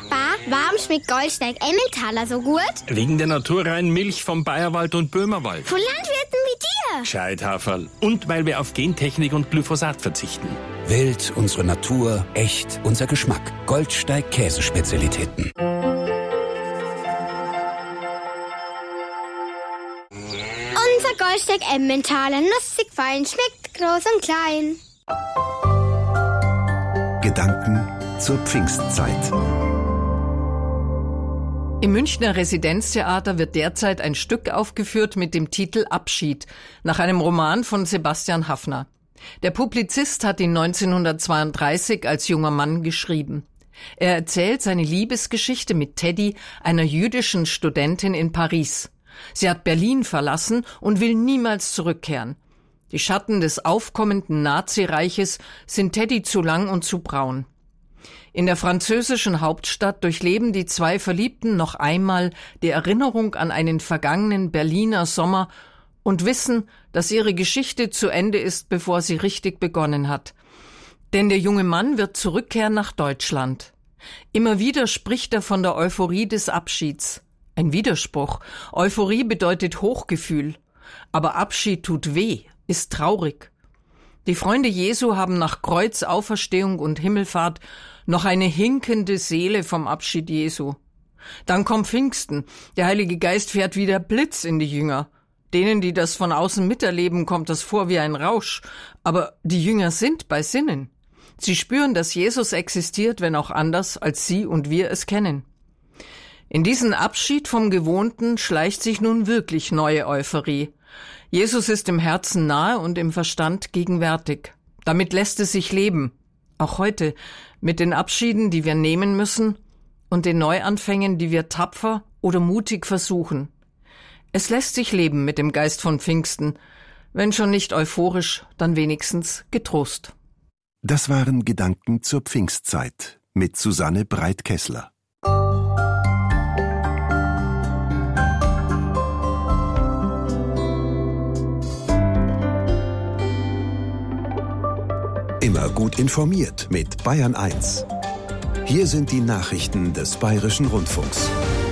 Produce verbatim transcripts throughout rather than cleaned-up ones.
Papa, warum schmeckt Goldsteig Emmentaler so gut? Wegen der naturreinen Milch vom Bayerwald und Böhmerwald. Von Landwirten wie dir. Gescheit, Haferl. Und weil wir auf Gentechnik und Glyphosat verzichten. Wild, unsere Natur, echt, unser Geschmack. Goldsteig Käsespezialitäten. Unser Goldsteig Emmentaler, nussig fein, schmeckt groß und klein. Gedanken zur Pfingstzeit. Im Münchner Residenztheater wird derzeit ein Stück aufgeführt mit dem Titel Abschied, nach einem Roman von Sebastian Haffner. Der Publizist hat ihn neunzehnhundertzweiunddreißig als junger Mann geschrieben. Er erzählt seine Liebesgeschichte mit Teddy, einer jüdischen Studentin in Paris. Sie hat Berlin verlassen und will niemals zurückkehren. Die Schatten des aufkommenden Nazireiches sind Teddy zu lang und zu braun. In der französischen Hauptstadt durchleben die zwei Verliebten noch einmal die Erinnerung an einen vergangenen Berliner Sommer und wissen, dass ihre Geschichte zu Ende ist, bevor sie richtig begonnen hat. Denn der junge Mann wird zurückkehren nach Deutschland. Immer wieder spricht er von der Euphorie des Abschieds. Ein Widerspruch. Euphorie bedeutet Hochgefühl. Aber Abschied tut weh, ist traurig. Die Freunde Jesu haben nach Kreuz, Auferstehung und Himmelfahrt noch eine hinkende Seele vom Abschied Jesu. Dann kommt Pfingsten. Der Heilige Geist fährt wie der Blitz in die Jünger. Denen, die das von außen miterleben, kommt das vor wie ein Rausch. Aber die Jünger sind bei Sinnen. Sie spüren, dass Jesus existiert, wenn auch anders, als sie und wir es kennen. In diesen Abschied vom Gewohnten schleicht sich nun wirklich neue Euphorie. Jesus ist im Herzen nahe und im Verstand gegenwärtig. Damit lässt es sich leben, auch heute, mit den Abschieden, die wir nehmen müssen und den Neuanfängen, die wir tapfer oder mutig versuchen. Es lässt sich leben mit dem Geist von Pfingsten, wenn schon nicht euphorisch, dann wenigstens getrost. Das waren Gedanken zur Pfingstzeit mit Susanne Breit-Kessler. Immer gut informiert mit Bayern eins. Hier sind die Nachrichten des Bayerischen Rundfunks.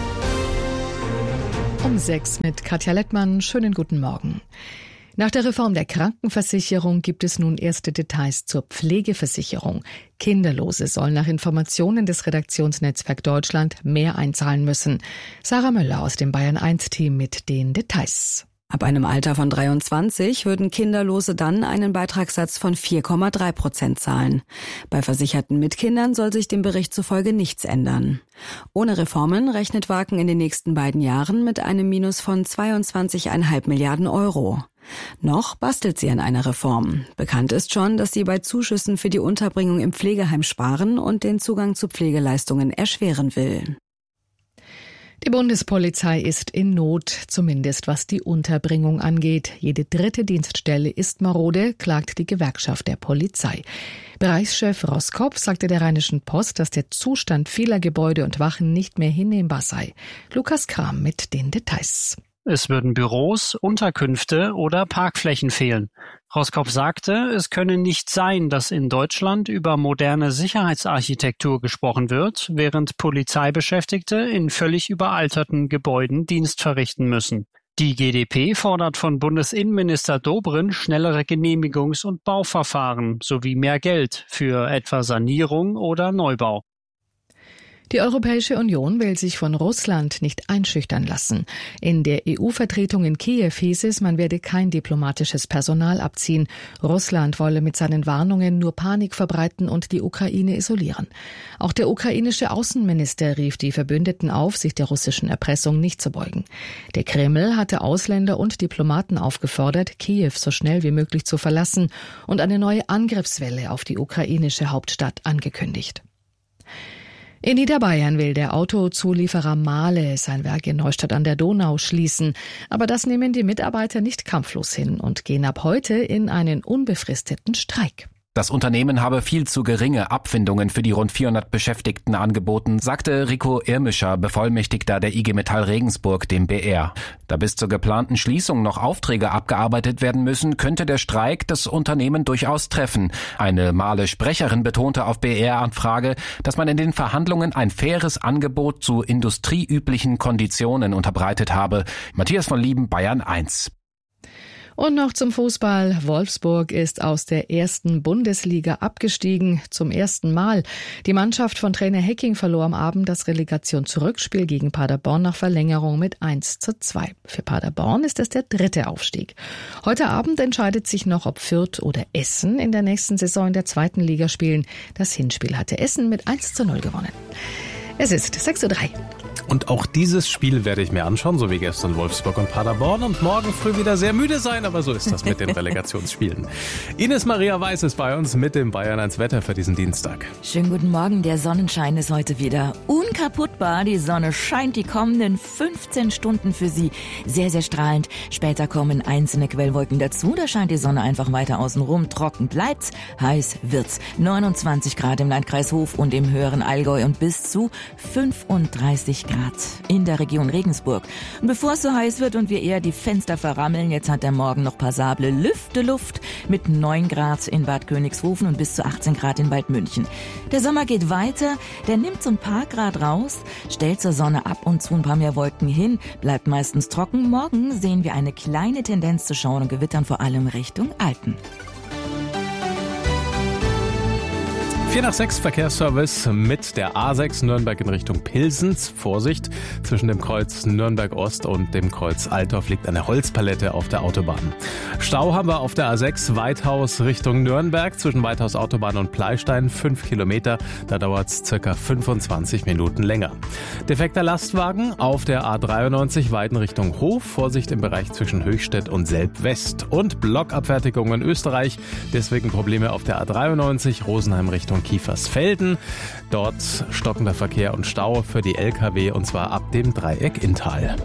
Um sechs mit Katja Lettmann. Schönen guten Morgen. Nach der Reform der Krankenversicherung gibt es nun erste Details zur Pflegeversicherung. Kinderlose sollen nach Informationen des Redaktionsnetzwerk Deutschland mehr einzahlen müssen. Sarah Möller aus dem Bayern eins Team mit den Details. Ab einem Alter von dreiundzwanzig würden Kinderlose dann einen Beitragssatz von vier Komma drei Prozent zahlen. Bei Versicherten mit Kindern soll sich dem Bericht zufolge nichts ändern. Ohne Reformen rechnet Waken in den nächsten beiden Jahren mit einem Minus von zweiundzwanzig Komma fünf Milliarden Euro. Noch bastelt sie an einer Reform. Bekannt ist schon, dass sie bei Zuschüssen für die Unterbringung im Pflegeheim sparen und den Zugang zu Pflegeleistungen erschweren will. Die Bundespolizei ist in Not, zumindest was die Unterbringung angeht. Jede dritte Dienststelle ist marode, klagt die Gewerkschaft der Polizei. Bereichschef Roskopf sagte der Rheinischen Post, dass der Zustand vieler Gebäude und Wachen nicht mehr hinnehmbar sei. Lukas Kram mit den Details. Es würden Büros, Unterkünfte oder Parkflächen fehlen. Roskopf sagte, es könne nicht sein, dass in Deutschland über moderne Sicherheitsarchitektur gesprochen wird, während Polizeibeschäftigte in völlig überalterten Gebäuden Dienst verrichten müssen. Die G d P fordert von Bundesinnenminister Dobrindt schnellere Genehmigungs- und Bauverfahren sowie mehr Geld für etwa Sanierung oder Neubau. Die Europäische Union will sich von Russland nicht einschüchtern lassen. In der E U-Vertretung in Kiew hieß es, man werde kein diplomatisches Personal abziehen. Russland wolle mit seinen Warnungen nur Panik verbreiten und die Ukraine isolieren. Auch der ukrainische Außenminister rief die Verbündeten auf, sich der russischen Erpressung nicht zu beugen. Der Kreml hatte Ausländer und Diplomaten aufgefordert, Kiew so schnell wie möglich zu verlassen und eine neue Angriffswelle auf die ukrainische Hauptstadt angekündigt. In Niederbayern will der Autozulieferer Mahle sein Werk in Neustadt an der Donau schließen. Aber das nehmen die Mitarbeiter nicht kampflos hin und gehen ab heute in einen unbefristeten Streik. Das Unternehmen habe viel zu geringe Abfindungen für die rund vierhundert Beschäftigten angeboten, sagte Rico Irmischer, Bevollmächtigter der I G Metall Regensburg, dem B R. Da bis zur geplanten Schließung noch Aufträge abgearbeitet werden müssen, könnte der Streik das Unternehmen durchaus treffen. Eine Mahle-Sprecherin betonte auf B R-Anfrage, dass man in den Verhandlungen ein faires Angebot zu industrieüblichen Konditionen unterbreitet habe. Matthias von Lieben, Bayern eins. Und noch zum Fußball. Wolfsburg ist aus der ersten Bundesliga abgestiegen, zum ersten Mal. Die Mannschaft von Trainer Hecking verlor am Abend das Relegationsrückspiel gegen Paderborn nach Verlängerung mit eins zu zwei. Für Paderborn ist es der dritte Aufstieg. Heute Abend entscheidet sich noch, ob Fürth oder Essen in der nächsten Saison in der zweiten Liga spielen. Das Hinspiel hatte Essen mit eins zu null gewonnen. Es ist sechs Uhr drei. Und auch dieses Spiel werde ich mir anschauen, so wie gestern Wolfsburg und Paderborn, und morgen früh wieder sehr müde sein, aber so ist das mit den Relegationsspielen. Ines Maria Weiß ist bei uns mit dem Bayern eins Wetter für diesen Dienstag. Schönen guten Morgen, der Sonnenschein ist heute wieder unkaputtbar. Die Sonne scheint die kommenden fünfzehn Stunden für Sie sehr, sehr strahlend. Später kommen einzelne Quellwolken dazu, da scheint die Sonne einfach weiter außen rum. Trocken bleibt's, heiß wird's. neunundzwanzig Grad im Landkreis Hof und im höheren Allgäu und bis zu fünfunddreißig Grad in der Region Regensburg. Und bevor es so heiß wird und wir eher die Fenster verrammeln, jetzt hat der Morgen noch passable Lüfte-Luft mit neun Grad in Bad Königshofen und bis zu achtzehn Grad in Waldmünchen. Der Sommer geht weiter, der nimmt so ein paar Grad raus, stellt zur Sonne ab und zu ein paar mehr Wolken hin, bleibt meistens trocken. Morgen sehen wir eine kleine Tendenz zu Schauern und Gewittern, vor allem Richtung Alpen. vier nach sechs Verkehrsservice mit der A sechs Nürnberg in Richtung Pilsens. Vorsicht, zwischen dem Kreuz Nürnberg Ost und dem Kreuz Altdorf liegt eine Holzpalette auf der Autobahn. Stau haben wir auf der A sechs Weithaus Richtung Nürnberg zwischen Weithaus Autobahn und Pleistein, fünf Kilometer. Da dauert es circa fünfundzwanzig Minuten länger. Defekter Lastwagen auf der A dreiundneunzig Weiden Richtung Hof. Vorsicht im Bereich zwischen Höchstädt und Selb-West. Und Blockabfertigung in Österreich. Deswegen Probleme auf der A dreiundneunzig Rosenheim Richtung Kiefersfelden. Dort stockender Verkehr und Stau für die L K W und zwar ab dem Dreieck Inntal.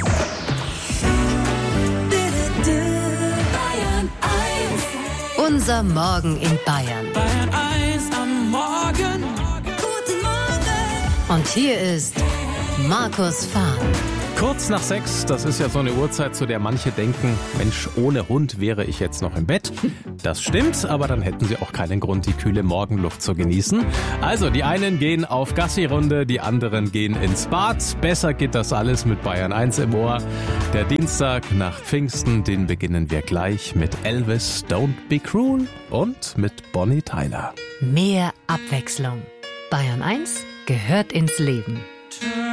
Unser Morgen in Bayern. Bayern eins am Morgen. Guten Morgen. Und hier ist Markus Fahr. Kurz nach sechs, das ist ja so eine Uhrzeit, zu der manche denken, Mensch, ohne Hund wäre ich jetzt noch im Bett. Das stimmt, aber dann hätten sie auch keinen Grund, die kühle Morgenluft zu genießen. Also, die einen gehen auf Gassi-Runde, die anderen gehen ins Bad. Besser geht das alles mit Bayern eins im Ohr. Der Dienstag nach Pfingsten, den beginnen wir gleich mit Elvis, Don't Be Cruel und mit Bonnie Tyler. Mehr Abwechslung. Bayern eins gehört ins Leben.